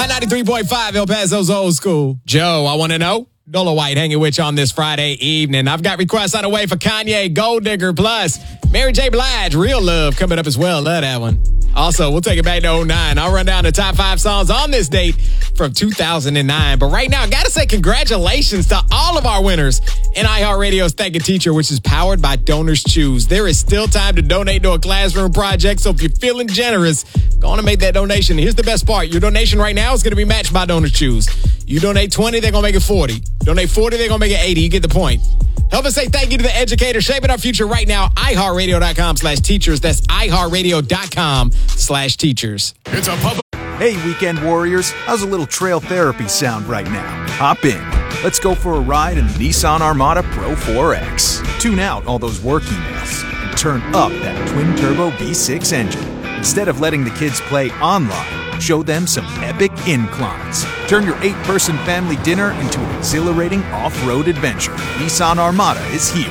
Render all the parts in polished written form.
Hot 93.5 El Paso's Old School. Joe, I want to know. Dola White hanging with you on this Friday evening. I've got requests on the way for Kanye, Gold Digger, plus Mary J. Blige, Real Love coming up as well. Love that one. Also, we'll take it back to 09. I'll run down the top 5 songs on this date from 2009. But right now, I got to say congratulations to all of our winners in iHeartRadio's Thank a Teacher, which is powered by Donors Choose. There is still time to donate to a classroom project, so if you're feeling generous, go on and make that donation. Here's the best part. Your donation right now is going to be matched by Donors Choose. You donate 20, they're going to make it 40. Donate 40, they're going to make it 80. You get the point. Help us say thank you to the educators shaping our future right now. iHeartRadio.com/teachers. That's iHeartRadio.com/teachers. It's a public. Hey, weekend warriors. How's a little trail therapy sound right now? Hop in. Let's go for a ride in the Nissan Armada Pro 4X. Tune out all those work emails and turn up that twin-turbo V6 engine. Instead of letting the kids play online, show them some epic inclines. Turn your 8-person family dinner into an exhilarating off-road adventure. Nissan Armada is here.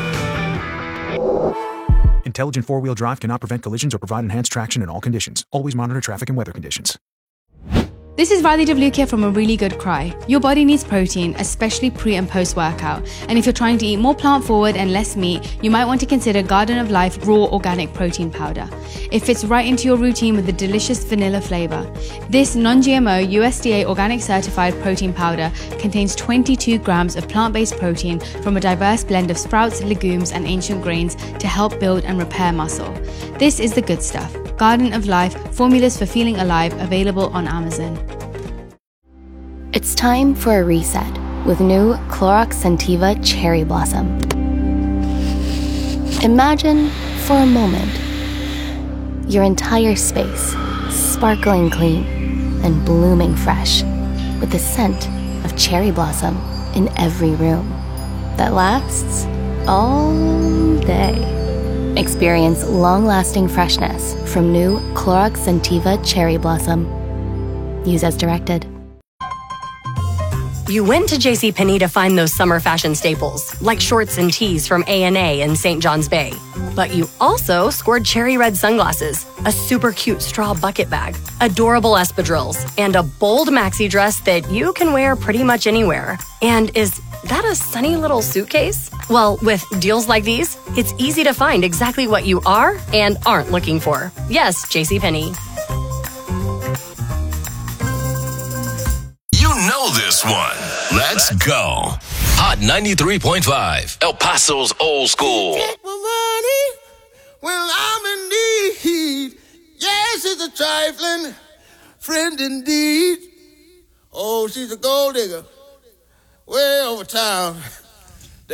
Intelligent four-wheel drive cannot prevent collisions or provide enhanced traction in all conditions. Always monitor traffic and weather conditions. This is Riley WK from A Really Good Cry. Your body needs protein, especially pre and post workout. And if you're trying to eat more plant forward and less meat, you might want to consider Garden of Life Raw Organic Protein Powder. It fits right into your routine with a delicious vanilla flavor. This non-GMO USDA organic certified protein powder contains 22 grams of plant-based protein from a diverse blend of sprouts, legumes, and ancient grains to help build and repair muscle. This is the good stuff. Garden of Life, formulas for feeling alive, available on Amazon. It's time for a reset with new Clorox Scentiva Cherry Blossom. Imagine, for a moment, your entire space sparkling clean and blooming fresh with the scent of cherry blossom in every room that lasts all day. Experience long-lasting freshness from new Clorox Scentiva Cherry Blossom. Use as directed. You went to JCPenney to find those summer fashion staples, like shorts and tees from A&A and St. John's Bay. But you also scored cherry red sunglasses, a super cute straw bucket bag, adorable espadrilles, and a bold maxi dress that you can wear pretty much anywhere. And is that a sunny little suitcase? Well, with deals like these, it's easy to find exactly what you are and aren't looking for. Yes, JCPenney. You know this one. Let's go. Hot 93.5. El Paso's Old School. Take my money when I'm in need. Yes, it's a trifling friend indeed. Oh, she's a gold digger way over town.